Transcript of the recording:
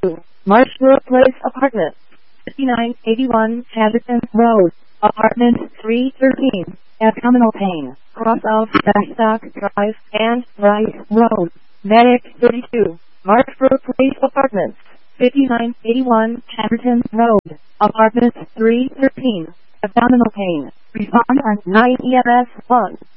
32, Marshbrook Place Apartments, 5981 Chatterton Road, Apartment 313, Abdominal pain, cross of Bastock Drive and Rice Road, Medic 32, Marshbrook Place Apartments, 5981 Chatterton Road, Apartment 313, Abdominal pain. Respond on 9 EMS 1.